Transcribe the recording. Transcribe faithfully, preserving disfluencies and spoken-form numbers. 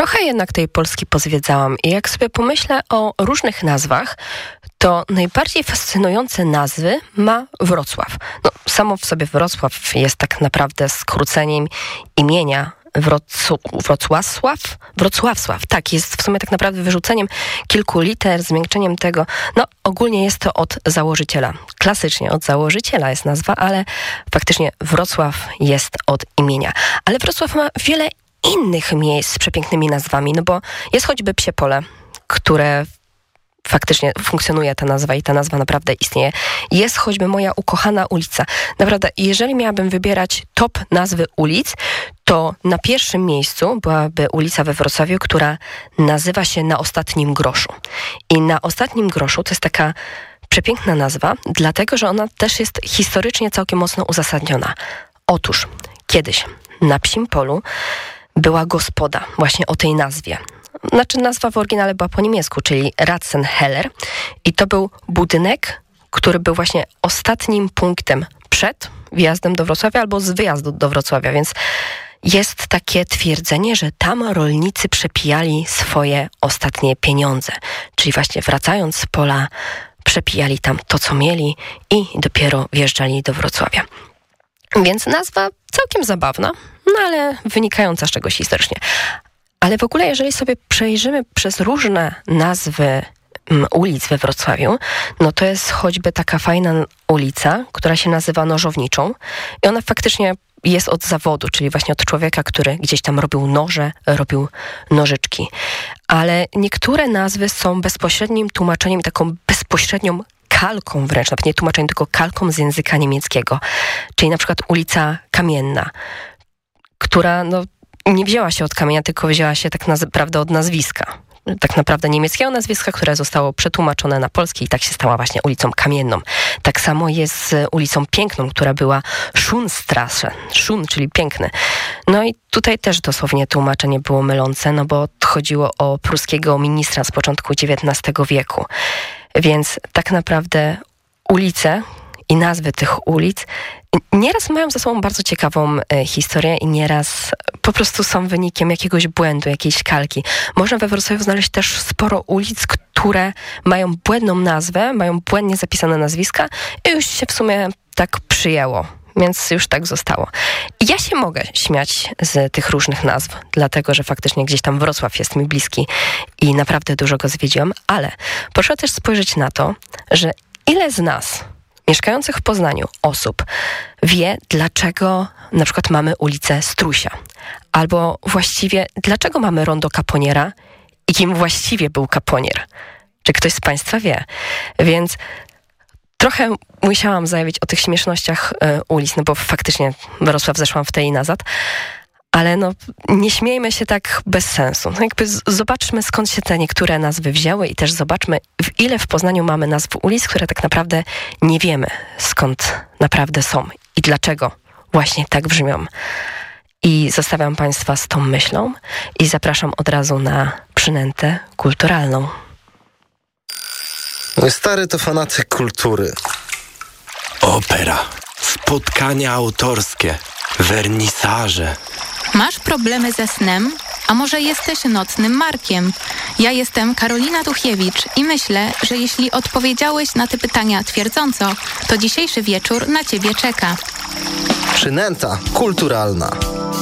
trochę jednak tej Polski pozwiedzałam i jak sobie pomyślę o różnych nazwach, to najbardziej fascynujące nazwy ma Wrocław. No, samo w sobie Wrocław jest tak naprawdę skróceniem imienia Wrocu, Wrocławsław? Wrocławsław, tak, jest w sumie tak naprawdę wyrzuceniem kilku liter, zmiękczeniem tego. No, ogólnie jest to od założyciela. Klasycznie od założyciela jest nazwa, ale faktycznie Wrocław jest od imienia. Ale Wrocław ma wiele innych miejsc z przepięknymi nazwami, no bo jest choćby Psie Pole, które faktycznie funkcjonuje ta nazwa i ta nazwa naprawdę istnieje. Jest choćby moja ukochana ulica. Naprawdę, jeżeli miałabym wybierać top nazwy ulic, to na pierwszym miejscu byłaby ulica we Wrocławiu, która nazywa się Na Ostatnim Groszu. I Na Ostatnim Groszu to jest taka przepiękna nazwa, dlatego, że ona też jest historycznie całkiem mocno uzasadniona. Otóż kiedyś na Psim Polu była gospoda właśnie o tej nazwie. Znaczy nazwa w oryginale była po niemiecku, czyli Ratzenheller. I to był budynek, który był właśnie ostatnim punktem przed wjazdem do Wrocławia albo z wyjazdu do Wrocławia, więc jest takie twierdzenie, że tam rolnicy przepijali swoje ostatnie pieniądze. Czyli właśnie wracając z pola, przepijali tam to, co mieli i dopiero wjeżdżali do Wrocławia. Więc nazwa całkiem zabawna, no ale wynikająca z czegoś historycznie. Ale w ogóle, jeżeli sobie przejrzymy przez różne nazwy um, ulic we Wrocławiu, no to jest choćby taka fajna ulica, która się nazywa Nożowniczą i ona faktycznie jest od zawodu, czyli właśnie od człowieka, który gdzieś tam robił noże, robił nożyczki. Ale niektóre nazwy są bezpośrednim tłumaczeniem, taką bezpośrednią kalką wręcz, nawet nie tłumaczeniem, tylko kalką z języka niemieckiego. Czyli na przykład ulica Kamienna, która no nie wzięła się od kamienia, tylko wzięła się tak naprawdę od nazwiska. Tak naprawdę niemieckiego nazwiska, które zostało przetłumaczone na polski i tak się stała właśnie ulicą Kamienną. Tak samo jest z ulicą Piękną, która była Schunstrasse. Schun, czyli piękny. No i tutaj też dosłownie tłumaczenie było mylące, no bo chodziło o pruskiego ministra z początku dziewiętnastego wieku. Więc tak naprawdę ulice i nazwy tych ulic nieraz mają ze sobą bardzo ciekawą e, historię i nieraz po prostu są wynikiem jakiegoś błędu, jakiejś kalki. Można we Wrocławiu znaleźć też sporo ulic, które mają błędną nazwę, mają błędnie zapisane nazwiska i już się w sumie tak przyjęło. Więc już tak zostało. I ja się mogę śmiać z tych różnych nazw, dlatego, że faktycznie gdzieś tam Wrocław jest mi bliski i naprawdę dużo go zwiedziłam, ale proszę też spojrzeć na to, że ile z nas mieszkających w Poznaniu osób wie, dlaczego na przykład mamy ulicę Strusia. Albo właściwie, dlaczego mamy rondo Kaponiera i kim właściwie był Kaponier. Czy ktoś z Państwa wie? Więc trochę musiałam zajawić o tych śmiesznościach y, ulic, no bo faktycznie Wrocław zeszłam w tej i nazad. Ale no, nie śmiejmy się tak bez sensu. No jakby z- zobaczmy, skąd się te niektóre nazwy wzięły i też zobaczmy, w ile w Poznaniu mamy nazw ulic, które tak naprawdę nie wiemy, skąd naprawdę są i dlaczego właśnie tak brzmią. I zostawiam Państwa z tą myślą i zapraszam od razu na przynętę kulturalną. Mój stary to fanatyk kultury. Opera, spotkania autorskie, wernisaże. Masz problemy ze snem? A może jesteś nocnym Markiem? Ja jestem Karolina Tuchiewicz i myślę, że jeśli odpowiedziałeś na te pytania twierdząco, to dzisiejszy wieczór na Ciebie czeka. Przynęta kulturalna.